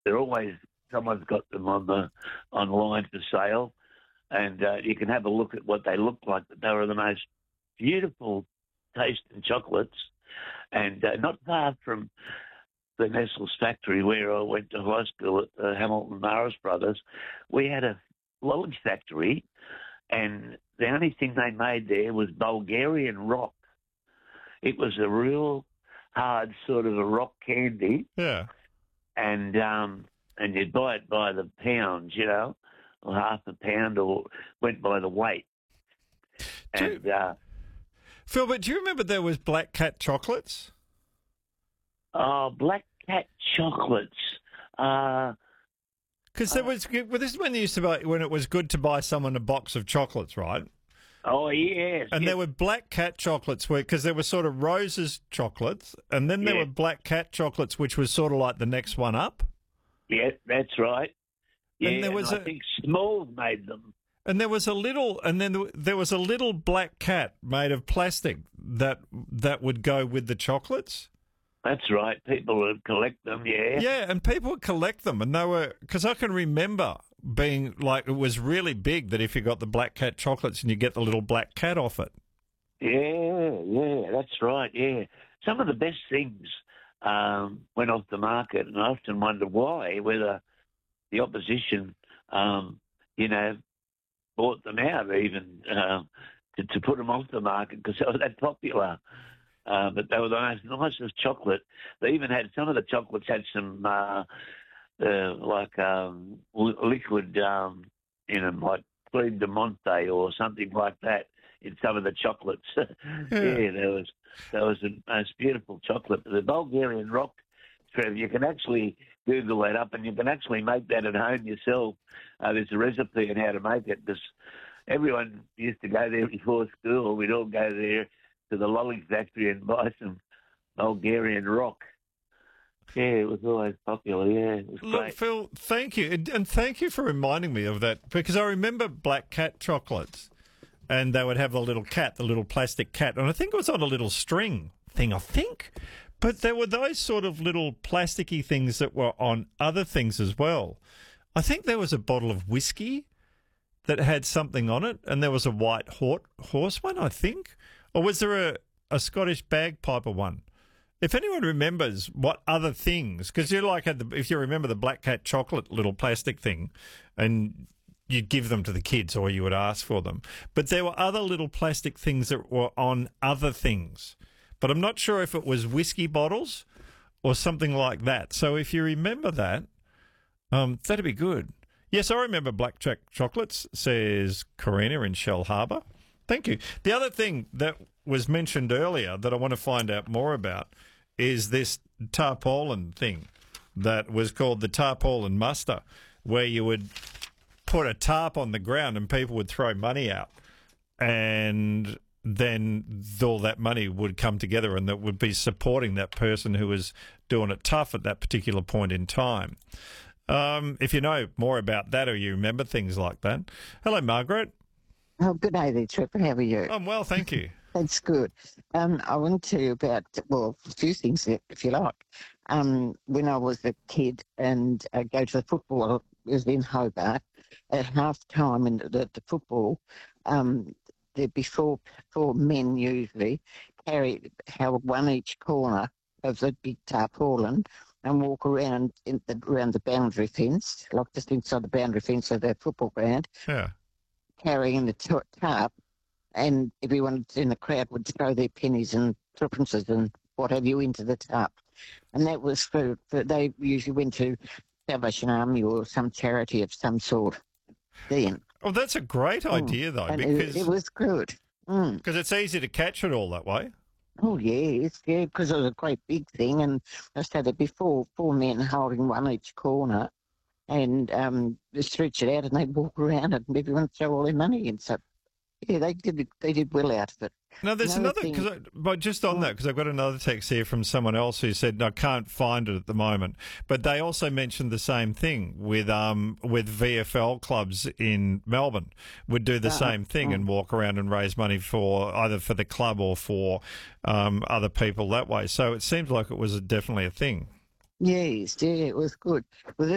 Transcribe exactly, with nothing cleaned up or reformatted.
they're always, someone's got them on the online for sale, and uh, you can have a look at what they look like. But they were the most beautiful tasting chocolates, and uh, not far from the Nestle's factory where I went to high school at uh, Hamilton Morris Brothers, we had a lolly factory, and the only thing they made there was Bulgarian rock. It was a real hard sort of a rock candy. Yeah. And um, and you'd buy it by the pound, you know, or half a pound, or went by the weight. And do, uh, Phil, but do you remember there was Black Cat chocolates? Oh, Black Cat chocolates. Uh, Because there was, well, this is when they used to buy, when it was good to buy someone a box of chocolates, right? oh, yes. And yes. there were Black Cat chocolates, because there were sort of Rose's chocolates, and then there Yeah. were Black Cat chocolates, which was sort of like the next one up. Yeah, that's right. Yeah, And there was and I a- think Smalls made them. And there was a little, and then there was a little black cat made of plastic that that would go with the chocolates. That's right. People would collect them, yeah. Yeah, and people would collect them, and they were, because I can remember being like, it was really big that if you got the Black Cat chocolates and you get the little black cat off it. Yeah, yeah, that's right, yeah. Some of the best things um, went off the market, and I often wonder why, whether the opposition, um, you know, bought them out even uh, to, to put them off the market because they were that popular. Uh, but they were the most nicest chocolate. They even had, some of the chocolates had some, uh, uh, like, um, li- liquid um, in them, like Cream de Monte or something like that in some of the chocolates. yeah. yeah, there was there was the most beautiful chocolate. The Bulgarian rock, Trev, you can actually Google that up, and you can actually make that at home yourself. Uh, there's a recipe on how to make it, because everyone used to go there before school. We'd all go there to the lolly factory and buy some Bulgarian rock. Yeah, it was always popular. Yeah, it was Look, great. Phil, thank you. And and thank you for reminding me of that, because I remember Black Cat chocolates, and they would have the little cat, the little plastic cat, and I think it was on a little string thing, I think. But there were those sort of little plasticky things that were on other things as well. I think there was a bottle of whiskey that had something on it, and there was a white hor- horse one, I think. Or was there a, a Scottish bagpiper one? If anyone remembers what other things, because you like had the, if you remember the Black Cat chocolate little plastic thing, and you'd give them to the kids or you would ask for them. But there were other little plastic things that were on other things. But I'm not sure if it was whiskey bottles or something like that. So if you remember that, um, that'd be good. Yes, I remember Black Jack chocolates, says Karina in Shell Harbour. Thank you. The other thing that was mentioned earlier that I want to find out more about is this tarpaulin thing that was called the tarpaulin muster, where you would put a tarp on the ground and people would throw money out, and then all that money would come together and that would be supporting that person who was doing it tough at that particular point in time. Um, if you know more about that or you remember things like that. Hello, Margaret. Oh, good day there, Trevor. How are you? I'm well, thank you. That's good. Um, I want to tell you about, well, a few things, if you like. Um, when I was a kid and uh, go to the football, it was in Hobart, at half time in the, the football, um, there'd be four, four men usually, carry held one each corner of the big tarpaulin and walk around in the, around the boundary fence, like just inside the boundary fence of their football ground, Yeah. carrying the t- tarp, and everyone in the crowd would throw their pennies and threepences and what have you into the tarp. And that was for, for they usually went to Salvation Army or some charity of some sort then. Oh, that's a great idea, though, And because it, it was good. Mm. because it's easy to catch it all that way. Oh, yes, yeah, because it was a great big thing. And I said it before, four men holding one each corner and um, they stretch it out and they'd walk around and everyone throw all their money in. So, yeah, they did they did well out of it. No, there's Another another, thing- cause I, but just on that, because I've got another text here from someone else who said, I can't find it at the moment, but they also mentioned the same thing with um with V F L clubs in Melbourne, would do the Uh, same thing and walk around and raise money for either for the club or for um other people that way. So it seems like it was definitely a thing. Yes, yeah, it was good. Well,